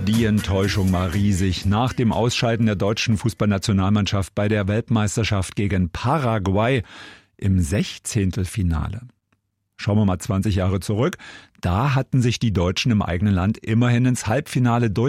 Die Enttäuschung war riesig nach dem Ausscheiden der deutschen Fußballnationalmannschaft bei der Weltmeisterschaft gegen Paraguay im 16. Finale. Schauen wir mal 20 Jahre zurück. Da hatten sich die Deutschen im eigenen Land immerhin ins Halbfinale